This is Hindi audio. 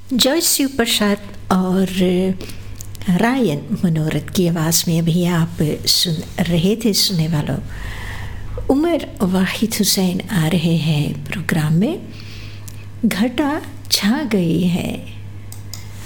जॉयस शिव प्रसाद और रायन मनोरथ की आवाज़ में अभी आप सुन रहे थे। सुनने वालों, उमर वाहिद हुसैन आ रहे हैं प्रोग्राम में। घटा छा गई है